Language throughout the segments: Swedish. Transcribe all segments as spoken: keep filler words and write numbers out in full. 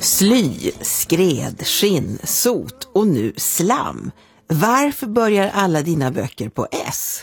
Sly, skred, skinn, sot och nu slam. Varför börjar alla dina böcker på S?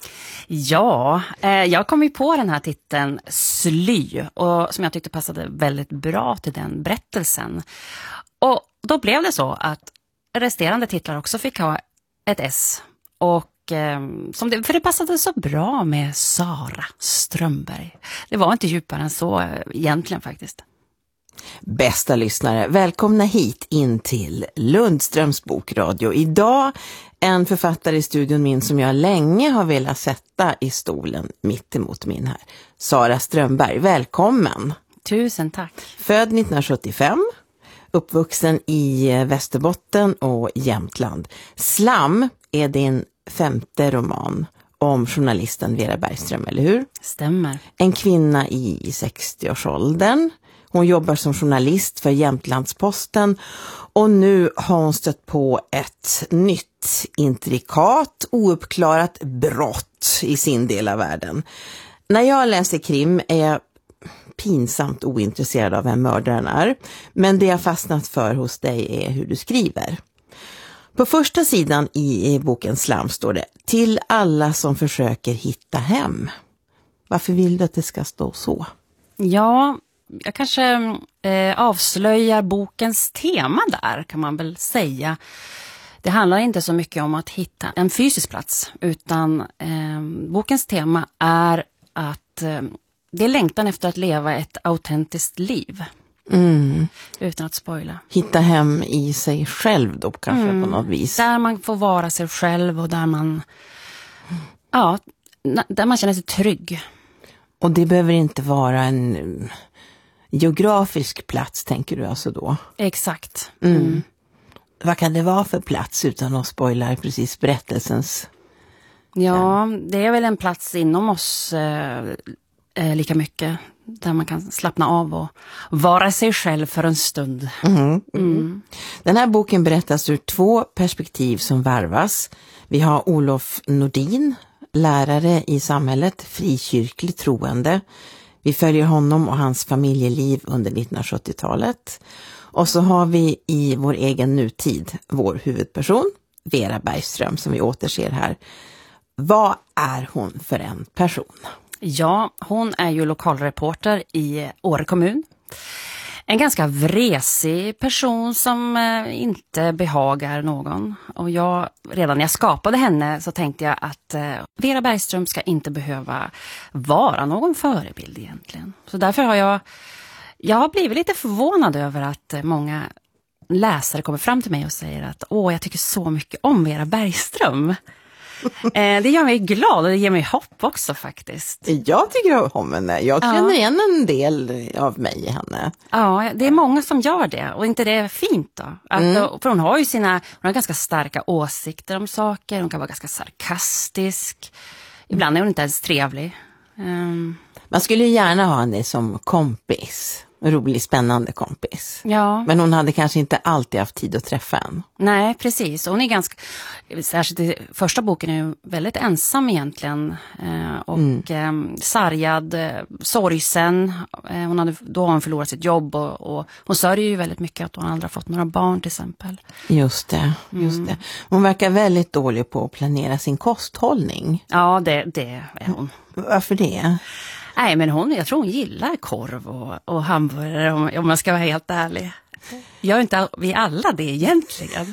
Ja, eh, jag kom ju på den här titeln Sly och som jag tyckte passade väldigt bra till den berättelsen. Och då blev det så att resterande titlar också fick ha ett S. Och eh, som det, för det passade så bra med Sara Strömberg. Det var inte djupare än så eh, egentligen faktiskt. Bästa lyssnare, välkomna hit in till Lundströms bokradio. Idag en författare i studion min som jag länge har velat sätta i stolen mitt emot min här. Sara Strömberg, välkommen. Tusen tack. Född nittonhundrasjuttiofem, uppvuxen i Västerbotten och Jämtland. Slam är din femte roman om journalisten Vera Bergström, eller hur? Stämmer. En kvinna i sextioårsåldern. Hon jobbar som journalist för Jämtlandsposten och nu har hon stött på ett nytt, intrikat, ouppklarat brott i sin del av världen. När jag läser krim är jag pinsamt ointresserad av vem mördaren är, men det jag fastnat för hos dig är hur du skriver. På första sidan i boken Slam står det: till alla som försöker hitta hem. Varför vill du att det ska stå så? Ja, jag kanske eh, avslöjar bokens tema där, kan man väl säga. Det handlar inte så mycket om att hitta en fysisk plats, utan eh, bokens tema är att eh, det är längtan efter att leva ett autentiskt liv. Mm. Utan att spoila. Hitta hem i sig själv då kanske mm. på något vis. Där man får vara sig själv och där man, ja, där man känner sig trygg. Och det behöver inte vara en geografisk plats, tänker du alltså då? Exakt. Mm. Mm. Vad kan det vara för plats utan att spoila precis berättelsens? Ja, det är väl en plats inom oss eh, eh, lika mycket. Där man kan slappna av och vara sig själv för en stund. Mm. Mm. Den här boken berättas ur två perspektiv som varvas. Vi har Olof Nordin, lärare i samhället, frikyrklig troende. Vi följer honom och hans familjeliv under nittonhundrasjuttiotalet. Och så har vi i vår egen nutid vår huvudperson, Vera Bergström, som vi återser här. Vad är hon för en person? Ja, hon är ju lokalreporter i Åre kommun. En ganska vresig person som eh, inte behagar någon. Och jag, redan när jag skapade henne så tänkte jag att eh, Vera Bergström ska inte behöva vara någon förebild egentligen. Så därför har jag, jag har blivit lite förvånad över att eh, många läsare kommer fram till mig och säger att åh, jag tycker så mycket om Vera Bergström. Eh, det gör mig glad och det ger mig hopp också faktiskt. Jag tycker om henne. Jag känner ja. igen en del av mig i henne. Ja, det är många som gör det. Och inte det är fint då. Att, mm. För hon har ju sina, hon har ganska starka åsikter om saker. Hon kan vara ganska sarkastisk. Ibland är hon inte ens trevlig. Um. Man skulle ju gärna ha henne som kompis. En rolig, spännande kompis. Ja. Men hon hade kanske inte alltid haft tid att träffa en. Nej, precis. Hon är ganska, särskilt i första boken är ju väldigt ensam egentligen. Eh, och mm. eh, sargad, eh, sorgsen. Eh, hon hade, då har hon förlorat sitt jobb och, och hon sörjer ju väldigt mycket att hon aldrig har fått några barn till exempel. Just det, just mm. det. Hon verkar väldigt dålig på att planera sin kosthållning. Ja, det, det är hon. Varför det? Nej, men hon, jag tror hon gillar korv och, och hamburgare om, om man ska vara helt ärlig. Gör inte vi alla det egentligen?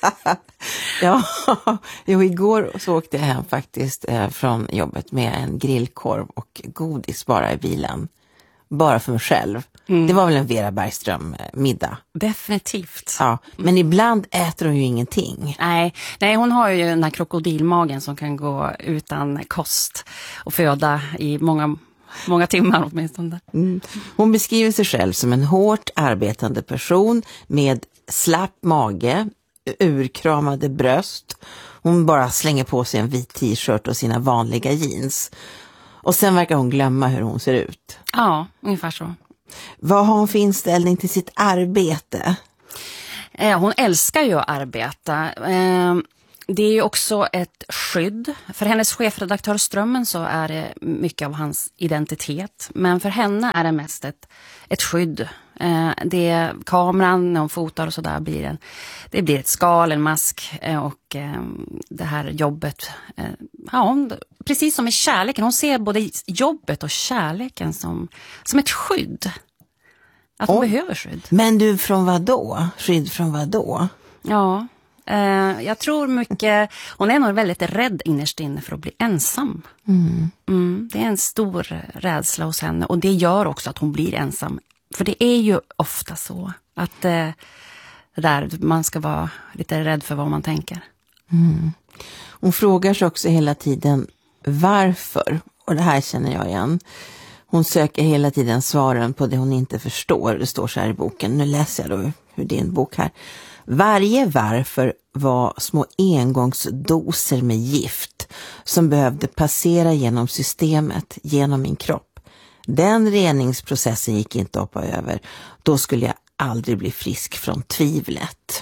Ja, jo, igår så åkte jag hem faktiskt eh, från jobbet med en grillkorv och godis bara i bilen. Bara för mig själv. Mm. Det var väl en Vera Bergström middag. Definitivt. Ja, men ibland äter hon ju ingenting. Nej, nej, hon har ju den här krokodilmagen som kan gå utan kost och föda i många Många timmar åtminstone. Mm. Hon beskriver sig själv som en hårt arbetande person med slapp mage, urkramade bröst. Hon bara slänger på sig en vit t-shirt och sina vanliga jeans. Och sen verkar hon glömma hur hon ser ut. Ja, ungefär så. Vad har hon för inställning till sitt arbete? Eh, hon älskar ju att arbeta. Eh, Det är ju också ett skydd. För hennes chefredaktör Strömmen så är det mycket av hans identitet. Men för henne är det mest ett, ett skydd. Eh, det, kameran när hon fotar och sådär blir en, det blir ett skal, en mask eh, och eh, det här jobbet, eh, ja, hon, precis som med kärleken, hon ser både jobbet och kärleken som, som ett skydd. Att hon Oj. behöver skydd. Men du, från vad då? Skydd från vad då? Ja, eh, jag tror mycket, hon är nog väldigt rädd innerst inne för att bli ensam. Mm. Mm, det är en stor rädsla hos henne och det gör också att hon blir ensam. För det är ju ofta så att eh, där man ska vara lite rädd för vad man tänker. Mm. Hon frågar sig också hela tiden varför, och det här känner jag igen. Hon söker hela tiden svaren på det hon inte förstår. Det står så här i boken, nu läser jag då hur din bok här. Varje varför var små engångsdoser med gift som behövde passera genom systemet, genom min kropp. Den reningsprocessen gick inte att hoppa över. Då skulle jag aldrig bli frisk från tvivlet.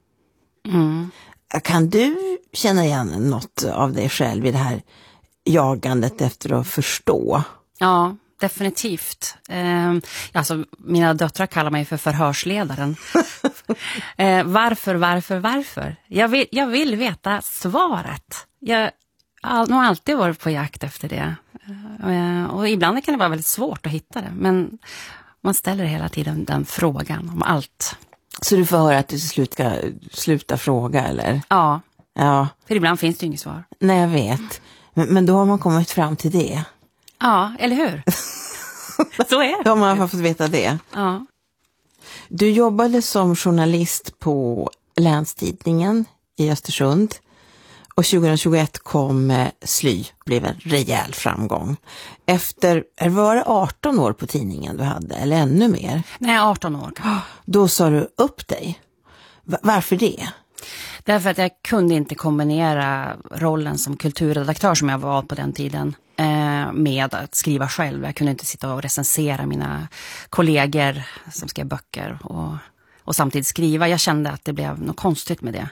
Mm. Kan du känna igen något av dig själv i det här jagandet efter att förstå? Ja, definitivt. Eh, alltså, mina döttrar kallar mig för förhörsledaren. eh, varför, varför, varför? Jag vill, jag vill veta svaret. Jag har nog alltid varit på jakt efter det. Eh, och ibland kan det vara väldigt svårt att hitta det. Men man ställer hela tiden den frågan om allt. Så du får höra att du till slut ska sluta fråga, eller? Ja, Ja. för ibland finns det ju inget svar. Nej, jag vet. Men, men då har man kommit fram till det. Ja, eller hur? Så är det. Då har man fått veta det. Ja. Du jobbade som journalist på Länstidningen i Östersund. Och tjugohundratjugoett kom eh, Sly, blev en rejäl framgång. Efter, var det arton år på tidningen du hade, eller ännu mer? Nej, arton år. Då sa du upp dig. Va- varför det? Därför att jag kunde inte kombinera rollen som kulturredaktör som jag var på den tiden eh, med att skriva själv. Jag kunde inte sitta och recensera mina kollegor som skrev böcker och, och samtidigt skriva. Jag kände att det blev något konstigt med det.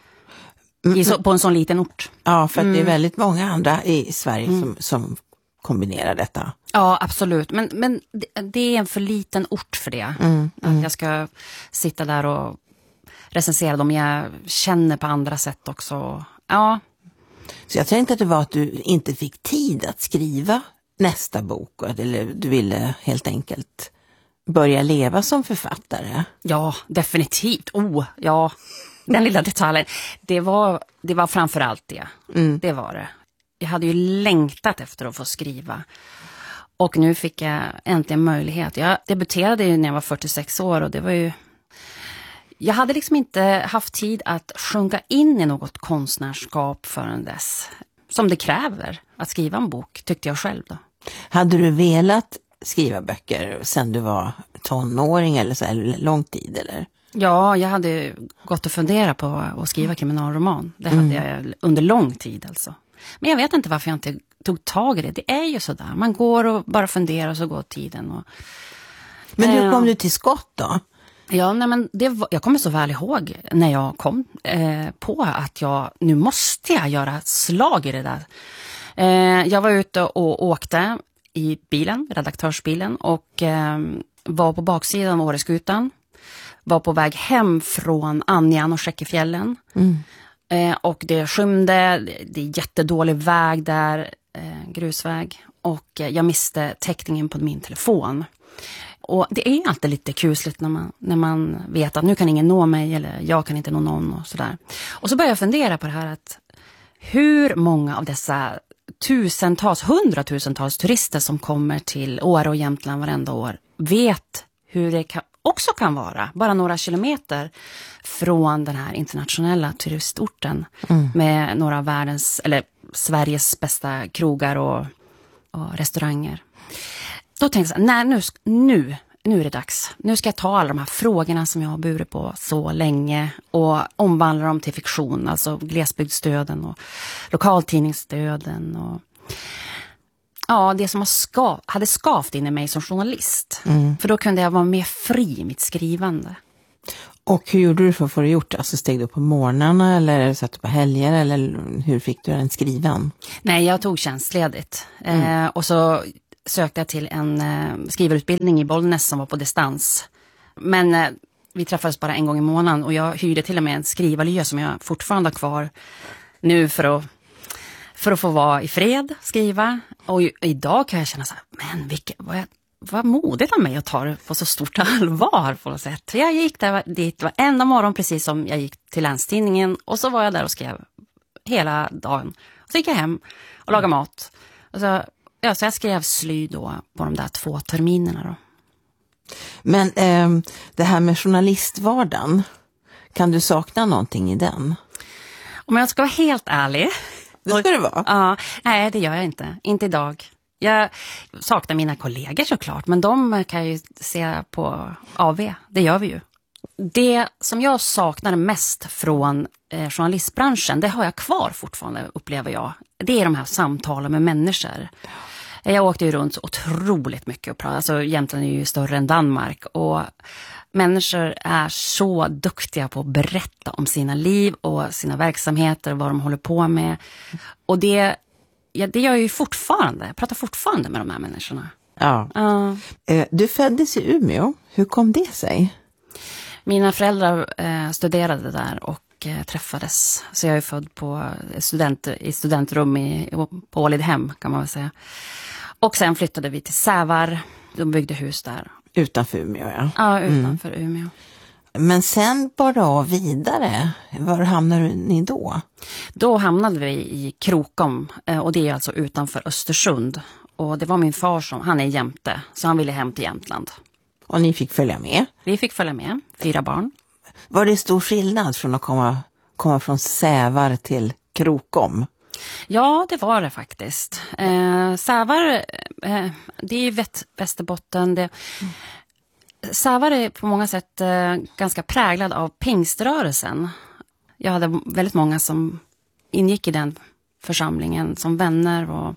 I så, på en sån liten ort. Ja, för att Mm. det är väldigt många andra i Sverige mm. som, som kombinerar detta. Ja, absolut. Men, men det, det är en för liten ort för det. Mm. Mm. Att jag ska sitta där och recensera dem jag känner på andra sätt också. Ja. Så jag tänkte att det var att du inte fick tid att skriva nästa bok. Eller du ville helt enkelt börja leva som författare. Ja, definitivt. Oh, ja. Den lilla detaljen. Det var, det var framförallt det. Mm. Det var det. Jag hade ju längtat efter att få skriva. Och nu fick jag äntligen möjlighet. Jag debuterade ju när jag var fyrtiosex år och det var ju... Jag hade liksom inte haft tid att sjunga in i något konstnärskap förrän dess. Som det kräver att skriva en bok, tyckte jag själv då. Hade du velat skriva böcker sen du var tonåring eller så här lång tid, eller? Ja, jag hade gått och funderat på att skriva kriminalroman. Det hade mm. jag under lång tid alltså. Men jag vet inte varför jag inte tog tag i det. Det är ju sådär. Man går och bara funderar och så går tiden. Och, men hur eh, kom du till skott då? Ja, nej, men det var, jag kommer så väl ihåg när jag kom eh, på att jag, nu måste jag göra slag i det där. Eh, jag var ute och åkte i bilen, redaktörsbilen, och eh, var på baksidan av Åreskutan. Var på väg hem från Anjan och Skäckefjällen. Mm. Eh, och det skymde, det är jättedålig väg där, eh, grusväg. Och eh, jag miste täckningen på min telefon. Och det är ju alltid lite kusligt när man, när man vet att nu kan ingen nå mig eller jag kan inte nå någon och sådär. Och så börjar jag fundera på det här att hur många av dessa tusentals, hundratusentals turister som kommer till Åre och Jämtland varenda år vet hur det kan, också kan vara, bara några kilometer från den här internationella turistorten mm. med några av världens, eller Sveriges bästa krogar och, och restauranger. Då tänkte jag så här, nej nu, nu, nu är det dags. Nu ska jag ta alla de här frågorna som jag har burit på så länge och omvandla dem till fiktion, alltså glesbygdsstöden och lokaltidningsstöden och ja, det som har ska, hade skavt in i mig som journalist. Mm. För då kunde jag vara mer fri i mitt skrivande. Och hur gjorde du för att få det gjort? Alltså steg du på morgnarna eller satt du på helger eller hur fick du den skrivan? Nej, jag tog tjänstledigt. Mm. Eh, och så sökte jag till en eh, skrivarutbildning i Bollnäs som var på distans. Men eh, vi träffades bara en gång i månaden och jag hyrde till och med en skrivarlya som jag fortfarande har kvar nu för att, för att få vara i fred, skriva. Och idag kan jag känna så här, men vilket, vad, vad modigt av mig att ta det på så stort allvar på något sätt. Jag gick där dit varenda morgon precis som jag gick till Länstidningen och så var jag där och skrev hela dagen. Och så gick jag hem och lagade mat. Och så, ja, så jag skrev sly då på de där två terminerna då. Men eh, det här med journalistvardagen, kan du sakna någonting i den? Om jag ska vara helt ärlig. Det ska det vara? Ja, nej, det gör jag inte. Inte idag. Jag saknar mina kollegor såklart, men de kan jag ju se på A V. Det gör vi ju. Det som jag saknar mest från eh, journalistbranschen, det har jag kvar fortfarande, upplever jag. Det är de här samtalen med människor. Jag åkte ju runt så otroligt mycket och pratade. Alltså Jämtland är ju större än Danmark och människor är så duktiga på att berätta om sina liv och sina verksamheter och vad de håller på med. Och det, ja, det gör jag ju fortfarande. Jag pratar fortfarande med de här människorna. Ja. Uh. Du föddes i Umeå. Hur kom det sig? Mina föräldrar eh, studerade där och eh, träffades. Så jag är född på student, i studentrum i, på Ålidhem kan man väl säga. Och sen flyttade vi till Sävar. De byggde hus där. Utanför Umeå, ja. Ja, utanför mm. Umeå. Men sen bara vidare. Var hamnade ni då? Då hamnade vi i Krokom. Och det är alltså utanför Östersund. Och det var min far som, han är jämte. Så han ville hem till Jämtland. Och ni fick följa med? Vi fick följa med. Fyra barn. Var det stor skillnad från att komma, komma från Sävar till Krokom? Ja, det var det faktiskt. Eh, Sävar, eh, det är Väst, Västerbotten. Det, mm. Sävar är på många sätt eh, ganska präglad av pingströrelsen. Jag hade väldigt många som ingick i den församlingen som vänner. Och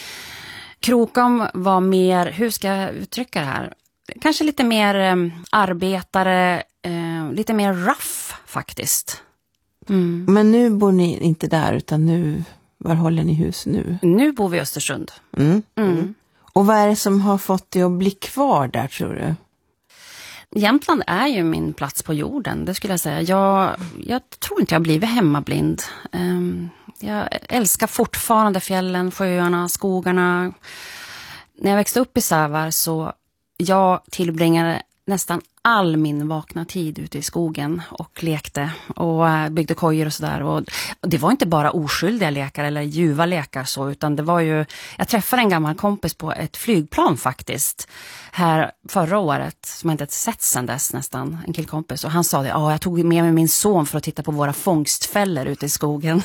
Krokom var mer, hur ska jag uttrycka det här? Kanske lite mer eh, arbetare, eh, lite mer rough faktiskt. Mm. Men nu bor ni inte där utan nu... Var håller ni hus nu? Nu bor vi i Östersund. Mm. Mm. Och vad är det som har fått dig att bli kvar där, tror du? Jämtland är ju min plats på jorden, det skulle jag säga. Jag, jag tror inte jag har blivit hemmablind. Um, jag älskar fortfarande fjällen, sjöarna, skogarna. När jag växte upp i Sävar så jag tillbringade nästan all min vakna tid ute i skogen och lekte och byggde kojor och sådär. Och det var inte bara oskyldiga lekar eller ljuva lekar så, utan det var ju, jag träffade en gammal kompis på ett flygplan faktiskt här förra året som jag inte sett sedan dess nästan, en killkompis. Och han sa det, ja jag tog med mig min son för att titta på våra fångstfällor ute i skogen.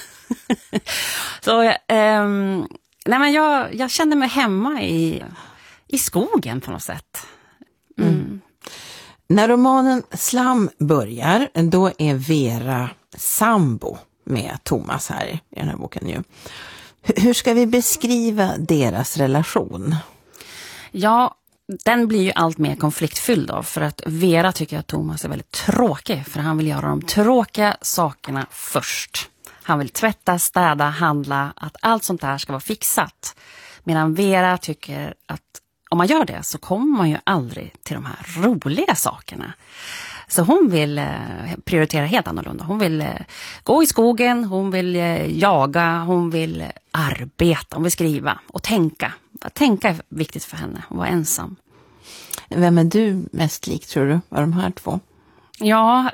så ähm, nej men jag, jag kände mig hemma i, i skogen på något sätt. Mm. Mm. När romanen Slam börjar, då är Vera sambo med Thomas här i den här boken ju. Hur ska vi beskriva deras relation? Ja, den blir ju allt mer konfliktfylld då, för att Vera tycker att Thomas är väldigt tråkig, för han vill göra de tråkiga sakerna först. Han vill tvätta, städa, handla, att allt sånt där ska vara fixat. Medan Vera tycker att om man gör det så kommer man ju aldrig till de här roliga sakerna. Så hon vill eh, prioritera helt annorlunda. Hon vill eh, gå i skogen, hon vill eh, jaga, hon vill eh, arbeta, hon vill skriva och tänka. Att tänka är viktigt för henne, att vara ensam. Vem är du mest lik, tror du, av de här två? Ja,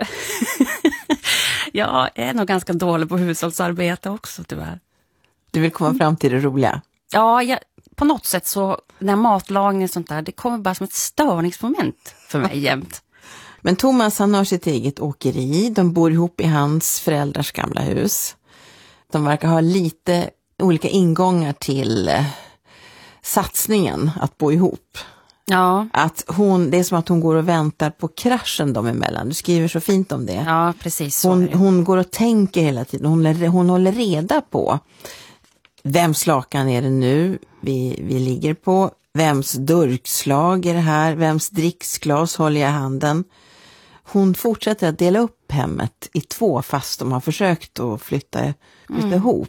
jag är nog ganska dålig på hushållsarbete också tyvärr. Du vill komma fram till det roliga? Ja, jag... På något sätt så, när matlagning och sånt där, det kommer bara som ett störningsmoment för mig jämt. Men Thomas, han har sitt eget åkeri. De bor ihop i hans föräldrars gamla hus. De verkar ha lite olika ingångar till eh, satsningen att bo ihop. Ja. Att hon, det är som att hon går och väntar på kraschen dem emellan. Du skriver så fint om det. Ja, precis så. Hon, hon går och tänker hela tiden. Hon, hon håller reda på vems lakan är det nu vi, vi ligger på? Vems durkslag är det här? Vems dricksglas håller jag i handen? Hon fortsätter att dela upp hemmet i två fast de har försökt att flytta, flytta mm. ihop.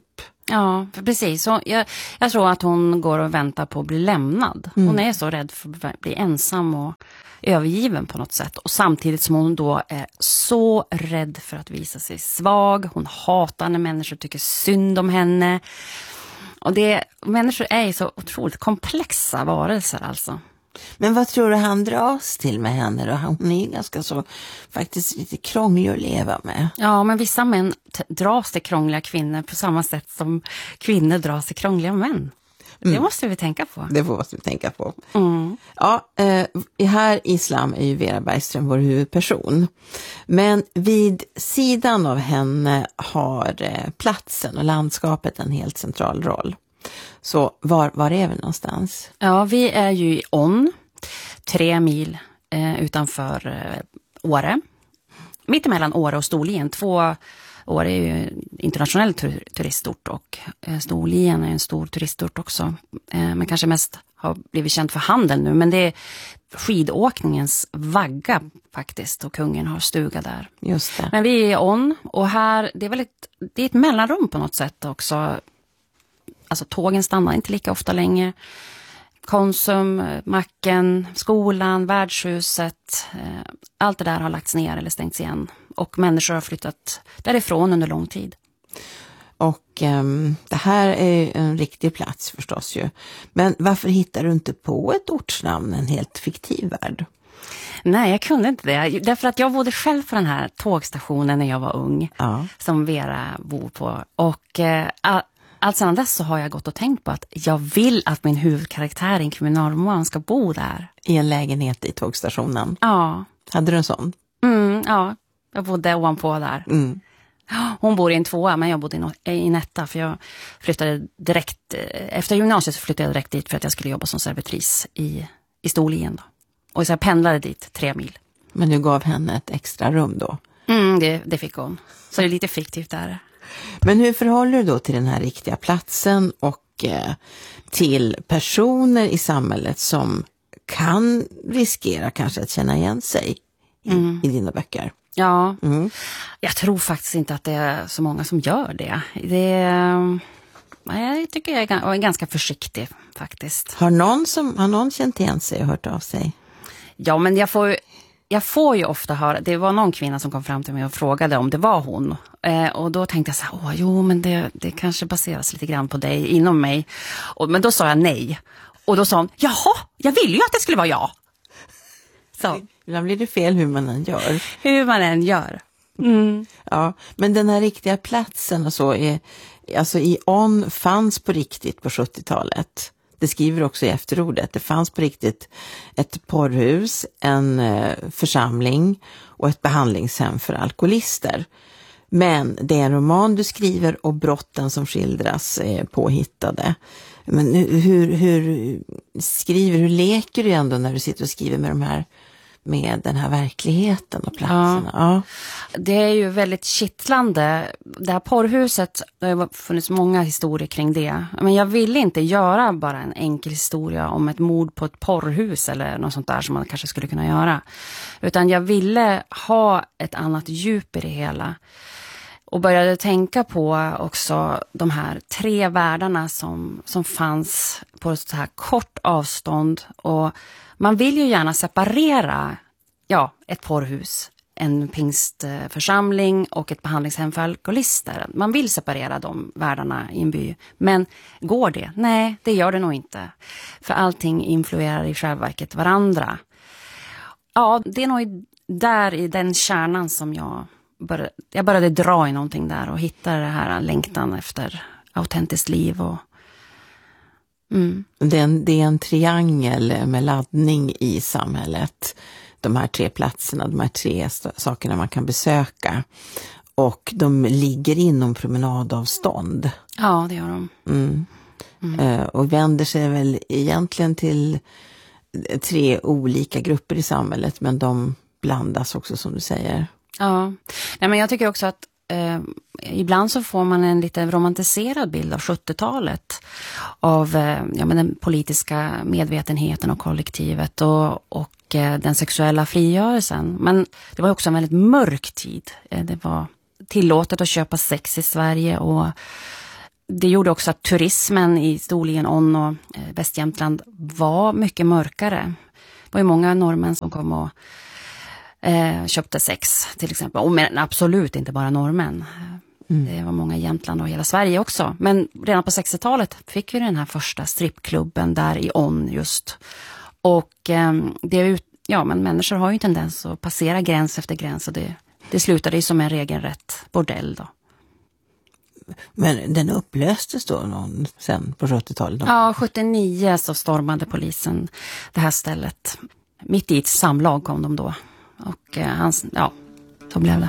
Ja, precis. Så jag, jag tror att hon går och väntar på att bli lämnad. Hon Mm. är så rädd för att bli ensam och övergiven på något sätt. Och samtidigt som hon då är så rädd för att visa sig svag. Hon hatar när människor tycker synd om henne. Och det, människor är så otroligt komplexa varelser alltså. Men vad tror du han dras till med henne då? Hon är ju ganska så faktiskt lite krånglig att leva med. Ja, men vissa män t- dras till krångliga kvinnor på samma sätt som kvinnor dras till krångliga män. Det Mm. måste vi tänka på. Det får vi tänka på. Mm. Ja, eh, här i Islam är ju Vera Bergström vår huvudperson. Men vid sidan av henne har eh, platsen och landskapet en helt central roll. Så var, var är vi någonstans? Ja, vi är ju i On, tre mil eh, utanför eh, Åre. Mittemellan Åre och Storlien. Två, Åre är ju internationell tur, turistort och eh, Storlien är en stor turistort också. Eh, men kanske mest har blivit känt för handel nu. Men det är skidåkningens vagga faktiskt och kungen har stuga där. Just det. Men vi är i On och här, det är väl ett, det är ett mellanrum på något sätt också. Alltså tågen stannar inte lika ofta längre. Konsum, macken, skolan, värdshuset. Eh, allt det där har lagts ner eller stängts igen. Och människor har flyttat därifrån under lång tid. Och um, det här är en riktig plats förstås ju. Men varför hittar du inte på ett ortsnamn, en helt fiktiv värld? Nej, jag kunde inte det. Därför att jag bodde själv på den här tågstationen när jag var ung. Ja. Som Vera bor på. Och eh, allt sedan dess så har jag gått och tänkt på att jag vill att min huvudkaraktär i en kriminalroman ska bo där. I en lägenhet i tågstationen? Ja. Hade du en sån? Mm, ja, jag bodde ovanpå där. Mm. Hon bor i en tvåa men jag bodde i, no- i en etta för jag flyttade direkt, efter gymnasiet så flyttade jag direkt dit för att jag skulle jobba som servitris i, i Storlien då. Och så jag pendlade dit tre mil. Men du gav henne ett extra rum då? Mm, det, det fick hon. Så det är lite fiktivt där. Men hur förhåller du då till den här riktiga platsen och eh, till personer i samhället som kan riskera kanske att känna igen sig i, Mm. i dina böcker? Ja, Mm. jag tror faktiskt inte att det är så många som gör det. Det är, jag tycker jag är, är ganska försiktig faktiskt. Har någon, som, har någon känt igen sig och hört av sig? Ja, men jag får, jag får ju ofta höra, det var någon kvinna som kom fram till mig och frågade om det var hon. Eh, och då tänkte jag så här, åh jo men det, det kanske baseras lite grann på dig, inom mig. Och, men då sa jag nej. Och då sa hon, jaha, jag ville ju att det skulle vara jag. Så. Ibland blir det fel hur man än gör. Hur man än gör. Mm. Ja, men den här riktiga platsen och så är, alltså i On fanns på riktigt på sjuttiotalet. Det skriver också i efterordet. Det fanns på riktigt ett porrhus, en eh, församling och ett behandlingshem för alkoholister. Men det är en roman du skriver och brotten som skildras är påhittade. Men hur, hur skriver, hur leker du ändå när du sitter och skriver med de här, med den här verkligheten och platserna? Ja. Ja. Det är ju väldigt kittlande. Det här porrhuset, det har funnits många historier kring det. Men jag ville inte göra bara en enkel historia om ett mord på ett porrhus eller något sånt där som man kanske skulle kunna göra. Utan jag ville ha ett annat djup i det hela. Och började tänka på också de här tre världarna som, som fanns på ett så här kort avstånd. Och man vill ju gärna separera ja, ett porrhus, en pingstförsamling och ett behandlingshem för alkoholister. Man vill separera de världarna i en by. Men går det? Nej, det gör det nog inte. För allting influerar i själva verket varandra. Ja, det är nog där i den kärnan som jag började, jag började dra i någonting där och hitta det här längtan efter autentiskt liv och mm. Det är, en, det är en triangel med laddning i samhället. De här tre platserna, de här tre st- sakerna man kan besöka. Och de ligger inom promenadavstånd. Ja, det gör de. Mm. Mm. Uh, och vänder sig väl egentligen till tre olika grupper i samhället. Men de blandas också som du säger. Ja, nej, men jag tycker också att eh, ibland så får man en lite romantiserad bild av sjuttiotalet av eh, ja, men den politiska medvetenheten och kollektivet och, och eh, den sexuella frigörelsen. Men det var också en väldigt mörk tid. Eh, det var tillåtet att köpa sex i Sverige och det gjorde också att turismen i Storlien, On och eh, Västjämtland var mycket mörkare. Det var ju många norrmän som kom och eh, köpte sex till exempel. Och men absolut inte bara norrmän. Mm. Det var många i Jämtland och hela Sverige också. Men redan på sextiotalet fick vi den här första strippklubben där i On just. Och eh, det är ju, ja, men människor har ju en tendens att passera gräns efter gräns och det, det slutade ju som en regelrätt bordell då. Men den upplöstes då någon, sen på sjuttiotalet? Då? Ja, sjuttionio så stormade polisen det här stället. Mitt i ett samlag kom de då. Och eh, hans, ja, så blev det.